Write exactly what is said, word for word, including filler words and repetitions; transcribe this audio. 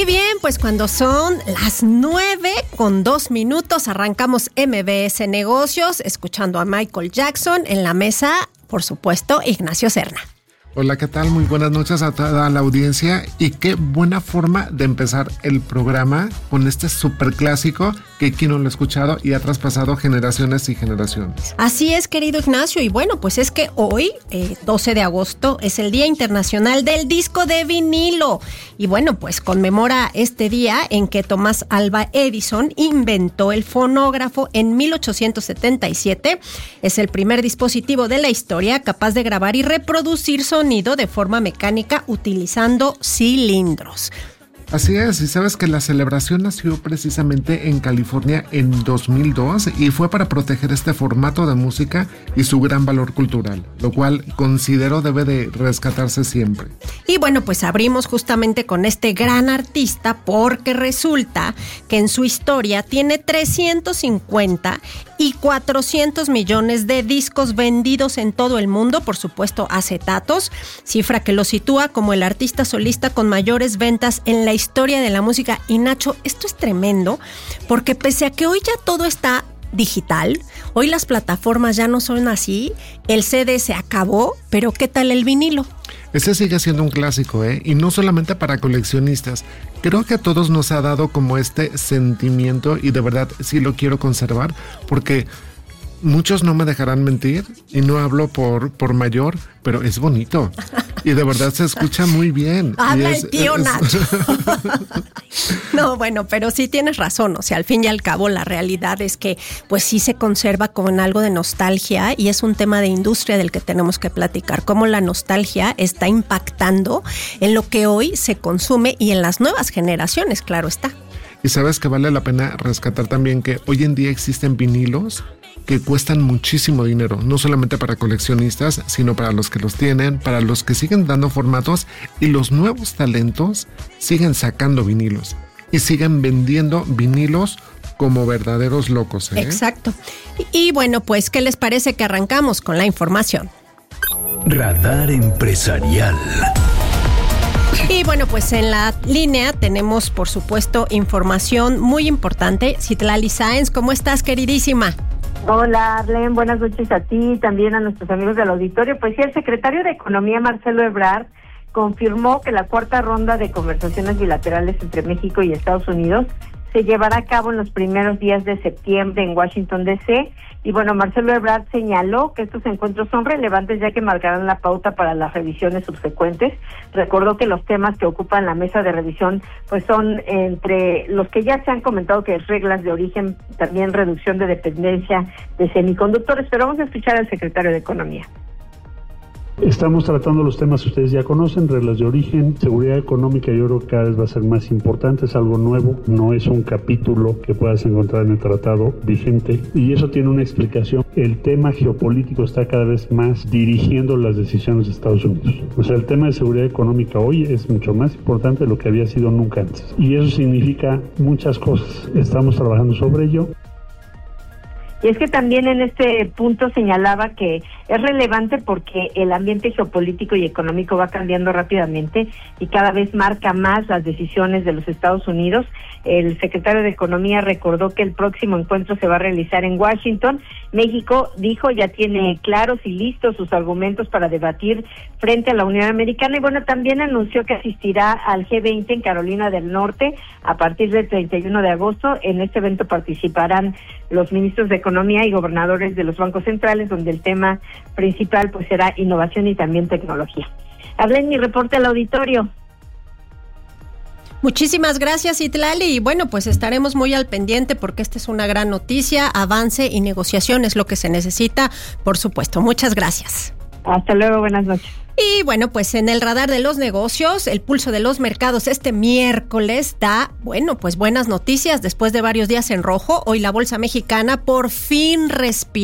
Y bien, pues cuando son las nueve con dos minutos, arrancamos M B S Negocios, escuchando a Michael Jackson. En la mesa, por supuesto, Ignacio Serna. Hola, ¿qué tal? Muy buenas noches a toda la audiencia y qué buena forma de empezar el programa con este superclásico que quien no lo ha escuchado y ha traspasado generaciones y generaciones. Así es, querido Ignacio, y bueno, pues es que hoy, eh, doce de agosto, es el Día Internacional del Disco de Vinilo. Y bueno, pues conmemora este día en que Thomas Alva Edison inventó el fonógrafo en mil ochocientos setenta y siete. Es el primer dispositivo de la historia capaz de grabar y reproducir sonidos sonido de forma mecánica utilizando cilindros. Así es, y sabes que la celebración nació precisamente en California en dos mil dos y fue para proteger este formato de música y su gran valor cultural, lo cual considero debe de rescatarse siempre. Y bueno, pues abrimos justamente con este gran artista porque resulta que en su historia tiene trescientos cincuenta y cuatrocientos millones de discos vendidos en todo el mundo, por supuesto acetatos, cifra que lo sitúa como el artista solista con mayores ventas en la historia de la música. Y Nacho, esto es tremendo porque pese a que hoy ya todo está digital, hoy las plataformas ya no son así, el C D se acabó, pero ¿qué tal el vinilo? Ese sigue siendo un clásico, ¿eh? Y no solamente para coleccionistas. Creo que a todos nos ha dado como este sentimiento y de verdad sí lo quiero conservar porque muchos no me dejarán mentir y no hablo por, por mayor, pero es bonito. Y de verdad se escucha muy bien. Habla es, el tío es... Nacho. No, bueno, pero sí tienes razón. O sea, al fin y al cabo la realidad es que pues sí se conserva con algo de nostalgia y es un tema de industria del que tenemos que platicar. Cómo la nostalgia está impactando en lo que hoy se consume y en las nuevas generaciones, claro está. Y sabes que vale la pena rescatar también que hoy en día existen vinilos que cuestan muchísimo dinero, no solamente para coleccionistas, sino para los que los tienen, para los que siguen dando formatos y los nuevos talentos siguen sacando vinilos y siguen vendiendo vinilos como verdaderos locos, ¿eh? Exacto. Y, y bueno, pues, ¿qué les parece que arrancamos con la información? Radar Empresarial. Y bueno, pues en la línea tenemos, por supuesto, información muy importante. Citlali Sáenz, ¿cómo estás, queridísima? Hola, Arlen, buenas noches a ti y también a nuestros amigos del auditorio. Pues sí, el secretario de Economía, Marcelo Ebrard, confirmó que la cuarta ronda de conversaciones bilaterales entre México y Estados Unidos se llevará a cabo en los primeros días de septiembre en Washington, D C Y bueno, Marcelo Ebrard señaló que estos encuentros son relevantes ya que marcarán la pauta para las revisiones subsecuentes. Recordó que los temas que ocupan la mesa de revisión pues son entre los que ya se han comentado, que es reglas de origen, también reducción de dependencia de semiconductores. Pero vamos a escuchar al secretario de Economía. Estamos tratando los temas que ustedes ya conocen, reglas de origen, seguridad económica. Yo creo que cada vez va a ser más importante, es algo nuevo, no es un capítulo que puedas encontrar en el tratado vigente y eso tiene una explicación. El tema geopolítico está cada vez más dirigiendo las decisiones de Estados Unidos. O sea, el tema de seguridad económica hoy es mucho más importante de lo que había sido nunca antes y eso significa muchas cosas. Estamos trabajando sobre ello. Y es que también en este punto señalaba que es relevante porque el ambiente geopolítico y económico va cambiando rápidamente y cada vez marca más las decisiones de los Estados Unidos. El secretario de Economía recordó que el próximo encuentro se va a realizar en Washington. México, dijo, ya tiene claros y listos sus argumentos para debatir frente a la Unión Americana y bueno, también anunció que asistirá al G veinte en Carolina del Norte a partir del treinta y uno de agosto. En este evento participarán los ministros de Economía y gobernadores de los bancos centrales, donde el tema principal pues será innovación y también tecnología. Hablé en mi reporte al auditorio. Muchísimas gracias, Citlali, y bueno, pues estaremos muy al pendiente porque esta es una gran noticia, avance y negociación es lo que se necesita, por supuesto. Muchas gracias. Hasta luego, buenas noches. Y bueno, pues en el radar de los negocios, el pulso de los mercados este miércoles da, bueno, pues buenas noticias después de varios días en rojo. Hoy la bolsa mexicana por fin respira.